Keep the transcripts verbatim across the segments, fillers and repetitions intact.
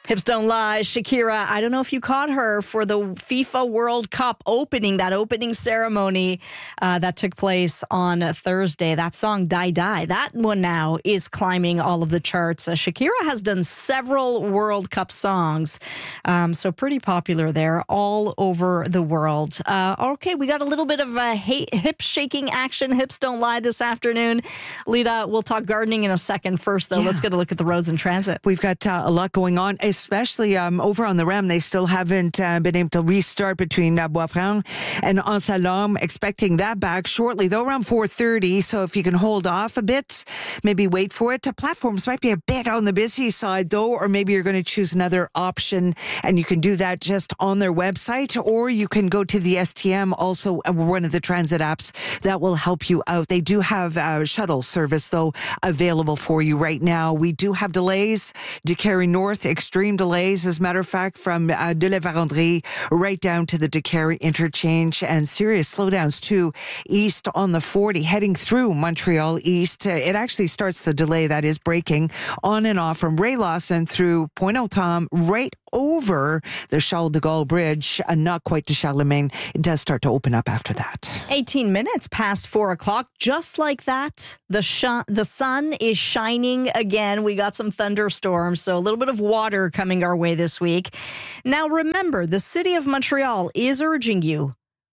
Hips Don't Lie, Shakira. I don't know if you caught her for the FIFA World Cup opening, that opening ceremony uh, that took place on Thursday. That song, Die Die, that one now is climbing all of the charts. Uh, Shakira has done several World Cup songs, um, so pretty popular there all over the world. Uh, okay, we got a little bit of a hip-shaking action. Hips Don't Lie this afternoon. Lita, we'll talk gardening in a second. First, though, yeah. let's get a look at the roads and transit. We've got uh, a lot going on, especially um, over on the R E M. They still haven't uh, been able to restart between uh, Bois-Franc and Anse-Salom. Expecting that back shortly, though, around four thirty. So if you can hold off a bit, maybe wait for it. Uh, platforms might be a bit on the busy side, though, or maybe you're going to choose another option, and you can do that just on their website, or you can go to the S T M, also uh, one of the transit apps that will help you out. They do have uh, shuttle service, though, available for you right now. We do have delays. Décarie North, extreme delays, as a matter of fact, from uh, de la Vérendrye right down to the Décarie interchange, and serious slowdowns too east on the forty heading through Montreal East. Uh, it actually starts the delay that is breaking on and off from Ray Lawson through Pointe-aux-Trembles right over the Charles de Gaulle Bridge, and not quite to Charlemagne. It does start to open up after that. eighteen minutes past four o'clock. Just like that, the sh- the sun is shining again. We got some thunderstorms, so a little bit of water coming our way this week. Now remember, the city of Montreal is urging you,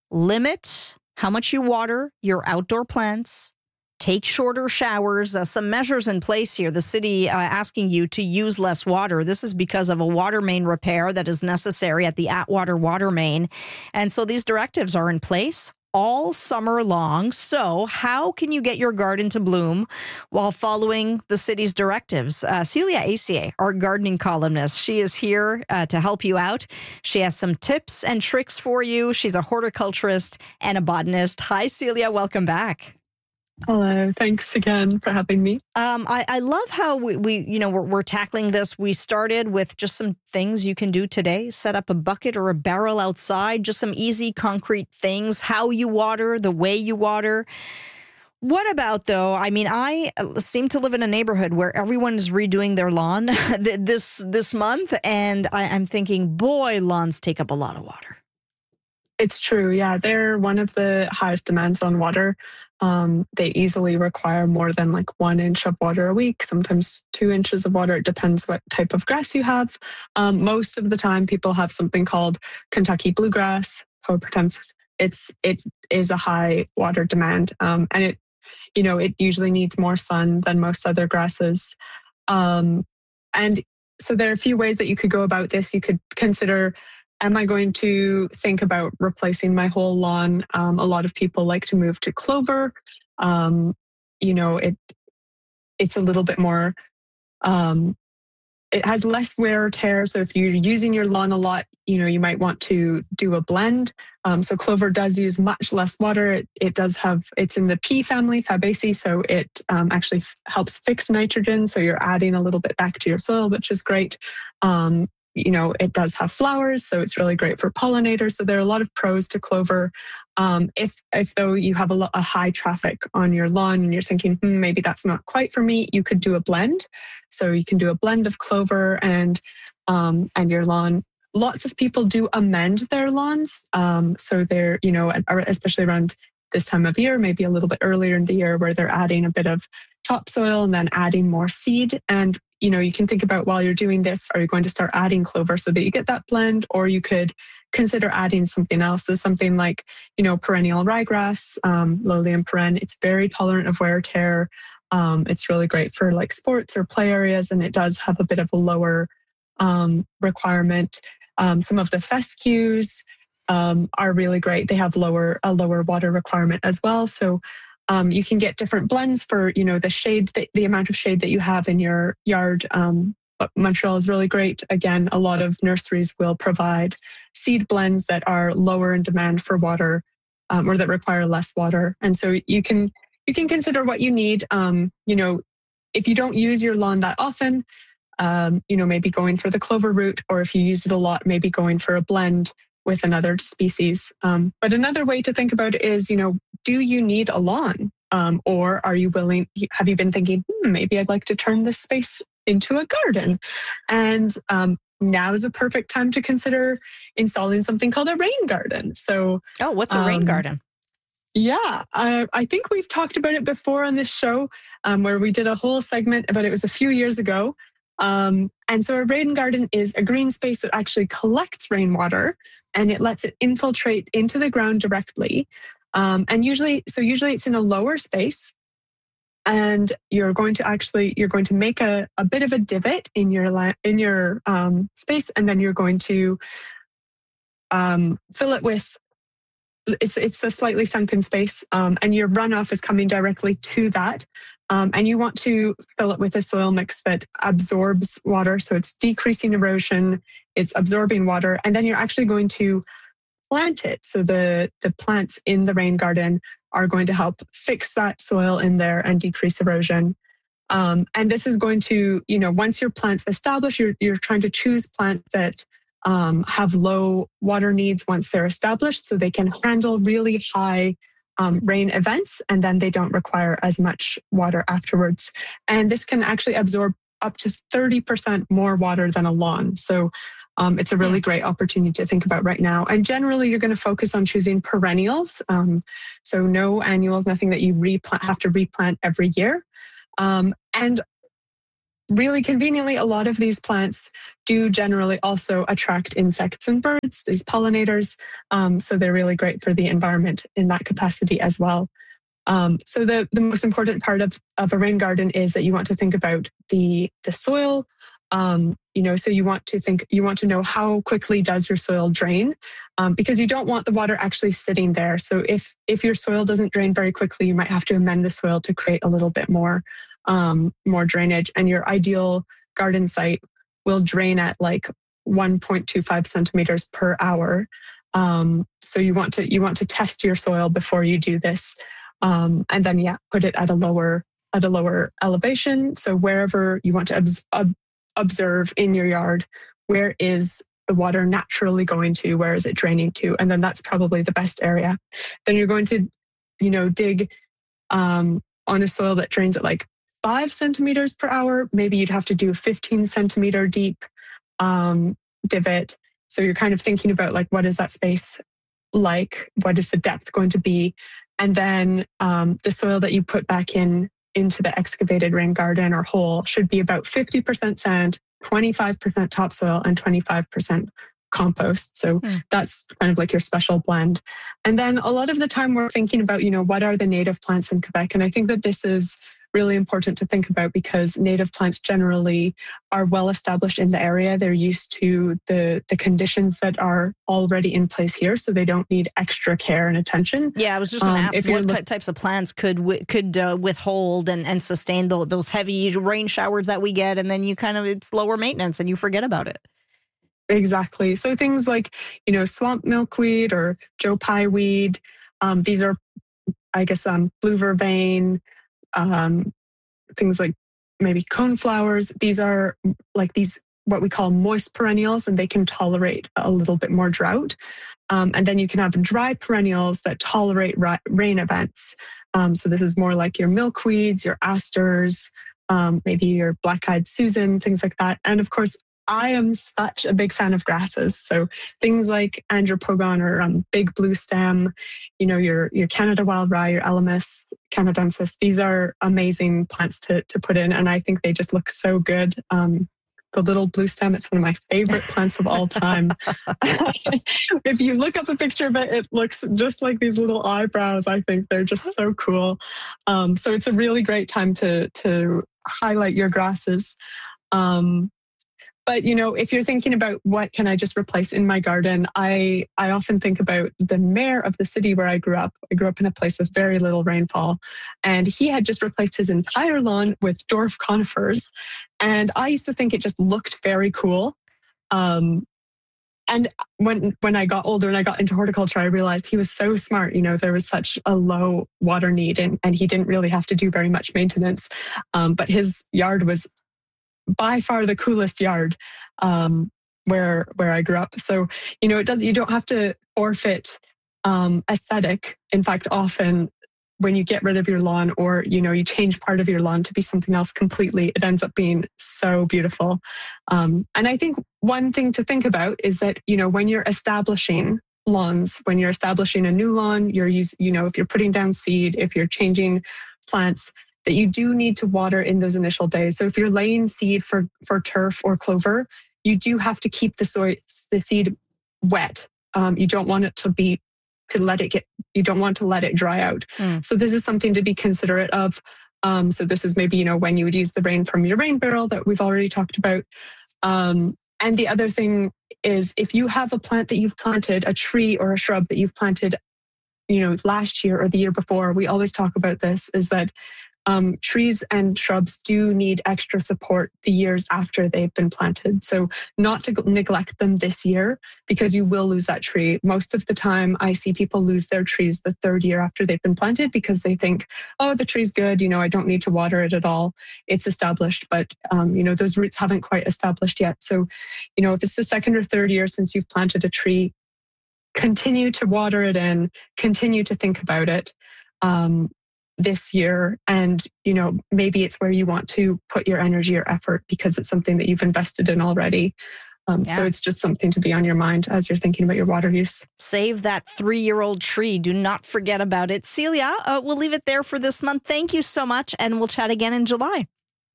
limit how much you water your outdoor plants. Take shorter showers. Uh, some measures in place here. The city uh, asking you to use less water. This is because of a water main repair that is necessary at the Atwater water main. And so these directives are in place all summer long. So how can you get your garden to bloom while following the city's directives? Uh, Celia Acier, our gardening columnist, she is here uh, to help you out. She has some tips and tricks for you. She's a horticulturist and a botanist. Hi, Celia. Welcome back. Hello. Thanks again for having me. Um, I, I love how we, we you know, we're, we're tackling this. We started with just some things you can do today. Set up a bucket or a barrel outside. Just some easy, concrete things. How you water, the way you water. What about, though, I mean, I seem to live in a neighborhood where everyone is redoing their lawn this this month. And I, I'm thinking, boy, lawns take up a lot of water. It's true. Yeah, they're one of the highest demands on water. Um, they easily require more than like one inch of water a week, sometimes two inches of water. It depends what type of grass you have. Um, most of the time, people have something called Kentucky bluegrass, Poa pratensis. It's it is a high water demand, um, and it you know it usually needs more sun than most other grasses. Um, and so there are a few ways that you could go about this. You could consider, am I going to think about replacing my whole lawn? Um, a lot of people like to move to clover. Um, you know, it it's a little bit more, um, it has less wear or tear. So if you're using your lawn a lot, you know, you might want to do a blend. Um, so clover does use much less water. It, it does have, it's in the pea family, Fabaceae, so it um, actually f- helps fix nitrogen. So you're adding a little bit back to your soil, which is great. Um, You know, it does have flowers, so it's really great for pollinators. So there are a lot of pros to clover. Um, if, if though you have a, lo- a high traffic on your lawn and you're thinking, hmm, maybe that's not quite for me, you could do a blend. So you can do a blend of clover and um, and your lawn. Lots of people do amend their lawns. Um, so they're, you know, especially around this time of year, maybe a little bit earlier in the year, where they're adding a bit of topsoil and then adding more seed. And you know, you can think about, while you're doing this, are you going to start adding clover so that you get that blend? Or you could consider adding something else. So something like, you know, perennial ryegrass, um, Lolium peren. It's very tolerant of wear tear. Um, it's really great for like sports or play areas, and it does have a bit of a lower um, requirement. Um, some of the fescues um, are really great. They have lower a lower water requirement as well. So Um, you can get different blends for, you know, the shade, that, the amount of shade that you have in your yard. Um, but Montreal is really great. Again, a lot of nurseries will provide seed blends that are lower in demand for water, um, or that require less water. And so you can you can consider what you need. Um, you know, if you don't use your lawn that often, um, you know, maybe going for the clover route, or if you use it a lot, maybe going for a blend with another species. Um, but another way to think about it is, you know, do you need a lawn? Um, or are you willing, have you been thinking, hmm, maybe I'd like to turn this space into a garden? And um, now is a perfect time to consider installing something called a rain garden. So, oh, what's a um, rain garden? Yeah, I, I think we've talked about it before on this show, um, where we did a whole segment about it. It was a few years ago. Um, and so a rain garden is a green space that actually collects rainwater and it lets it infiltrate into the ground directly. Um, and usually, so usually it's in a lower space. And you're going to actually, you're going to make a, a bit of a divot in your la- in your um, space, and then you're going to um, fill it with, it's it's a slightly sunken space, um, and your runoff is coming directly to that. Um, and you want to fill it with a soil mix that absorbs water, so it's decreasing erosion, it's absorbing water, and then you're actually going to plant it. So the, the plants in the rain garden are going to help fix that soil in there and decrease erosion. Um, and this is going to, you know, once your plant's established, you're, you're trying to choose plants that um, have low water needs once they're established, so they can handle really high um, rain events, and then they don't require as much water afterwards. And this can actually absorb up to thirty percent more water than a lawn. So um, it's a really great opportunity to think about right now. And generally, you're going to focus on choosing perennials. Um, so no annuals, nothing that you replant, have to replant every year. Um, and really conveniently, a lot of these plants do generally also attract insects and birds, these pollinators. Um, so they're really great for the environment in that capacity as well. Um, so the, the most important part of, of a rain garden is that you want to think about the, the soil. Um, you know, so you want to think, you want to know how quickly does your soil drain, um, because you don't want the water actually sitting there. So if, if your soil doesn't drain very quickly, you might have to amend the soil to create a little bit more, um, more drainage. And your ideal garden site will drain at like one point two five centimeters per hour. Um, so you want to, you want to test your soil before you do this. Um, and then, yeah, put it at a lower, at a lower elevation. So wherever you want to obs- ob- observe in your yard, where is the water naturally going to? Where is it draining to? And then that's probably the best area. Then you're going to, you know, dig um, on a soil that drains at like five centimeters per hour. Maybe you'd have to do a fifteen centimeter deep um, divot. So you're kind of thinking about like, what is that space like? What is the depth going to be? And then um, the soil that you put back in into the excavated rain garden or hole should be about fifty percent sand, twenty-five percent topsoil, and twenty-five percent compost. So mm. that's kind of like your special blend. And then a lot of the time we're thinking about, you know, what are the native plants in Quebec? And I think that this is really important to think about because native plants generally are well established in the area. They're used to the, the conditions that are already in place here, so they don't need extra care and attention. Yeah, I was just going to Um, ask if you're what look- types of plants could wi- could uh, withhold and, and sustain the, those heavy rain showers that we get, and then you kind of, it's lower maintenance and you forget about it. Exactly. So things like, you know, swamp milkweed or Joe Pye weed, um, these are, I guess, um, blue vervain, um, things like maybe coneflowers. These are like these, what we call moist perennials, and they can tolerate a little bit more drought. Um, and then you can have dry perennials that tolerate ra- rain events. Um, so this is more like your milkweeds, your asters, um, maybe your black-eyed Susan, things like that. And of course, I am such a big fan of grasses. So things like andropogon or um, big blue stem, you know, your your Canada wild rye, your Elamis canadensis. These are amazing plants to to put in, and I think they just look so good. Um, the little blue stem, it's one of my favorite plants of all time. If you look up a picture of it, it looks just like these little eyebrows. I think they're just so cool. Um, so it's a really great time to to highlight your grasses. Um, But, you know, if you're thinking about what can I just replace in my garden, I, I often think about the mayor of the city where I grew up. I grew up in a place with very little rainfall, and he had just replaced his entire lawn with dwarf conifers. And I used to think it just looked very cool. Um, and when when I got older and I got into horticulture, I realized he was so smart. You know, there was such a low water need, and, and he didn't really have to do very much maintenance. Um, but his yard was by far the coolest yard um, where where I grew up. So, you know, it does. You don't have to forfeit um, aesthetic. In fact, often when you get rid of your lawn, or you know, you change part of your lawn to be something else completely, it ends up being so beautiful. Um, and I think one thing to think about is that, you know, when you're establishing lawns, when you're establishing a new lawn, you're use, you know, if you're putting down seed, if you're changing plants, that you do need to water in those initial days. So if you're laying seed for, for turf or clover, you do have to keep the soil, the seed wet. Um, you don't want it to be, to let it get, you don't want to let it dry out. Mm. So this is something to be considerate of. Um, so this is maybe, you know, when you would use the rain from your rain barrel that we've already talked about. Um, and the other thing is if you have a plant that you've planted, a tree or a shrub that you've planted, you know, last year or the year before, we always talk about this, is that Um, trees and shrubs do need extra support the years after they've been planted. So not to neglect them this year, because you will lose that tree. Most of the time I see people lose their trees the third year after they've been planted because they think, oh, the tree's good, you know, I don't need to water it at all. It's established, but, um, you know, those roots haven't quite established yet. So, you know, if it's the second or third year since you've planted a tree, continue to water it in, continue to think about it. Um, this year, and you know, maybe it's where you want to put your energy or effort because it's something that you've invested in already. Um, yeah. So it's just something to be on your mind as you're thinking about your water use. Save that three-year-old tree. Do not forget about it. Celia, uh, we'll leave it there for this month. Thank you so much, and we'll chat again in July.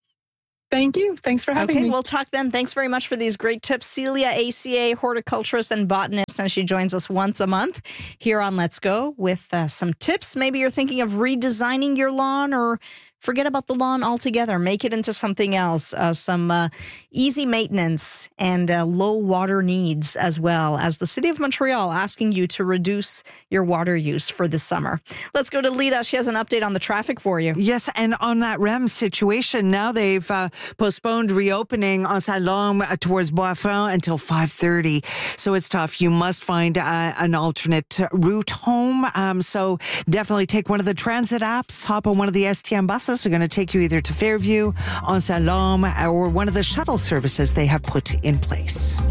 Thank you. Thanks for having okay, me. Okay, we'll talk then. Thanks very much for these great tips. Celia, A C A, horticulturist and botanist, and she joins us once a month here on Let's Go with uh, some tips. Maybe you're thinking of redesigning your lawn, or forget about the lawn altogether. Make it into something else. Uh, some uh, easy maintenance and uh, low water needs, as well as the City of Montreal asking you to reduce your water use for this summer. Let's go to Lita. She has an update on the traffic for you. Yes, and on that R E M situation, now they've uh, postponed reopening on Saint-Lôme uh, towards Bois-Franc until five thirty. So it's tough. You must find uh, an alternate route home. Um, so definitely take one of the transit apps, hop on one of the S T M buses. Are going to take you either to Fairview, on Saint-Lôme, or one of the shuttle services they have put in place.